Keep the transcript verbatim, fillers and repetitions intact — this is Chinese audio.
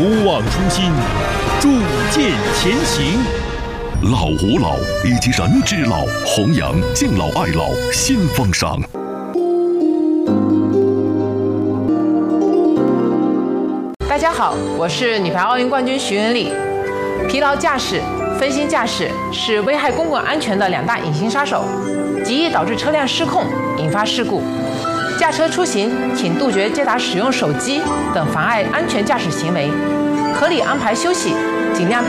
不忘初心，铸剑前行。 老吾老以及人之老，弘扬敬老爱老新风尚。 大家好，我是女排奥运冠军徐文丽。疲劳驾驶、分心驾驶是危害公共安全的两大隐形杀手，极易导致车辆失控，引发事故。驾车出行，请杜绝接打使用手机等妨碍安全驾驶行为，合理安排休息，尽量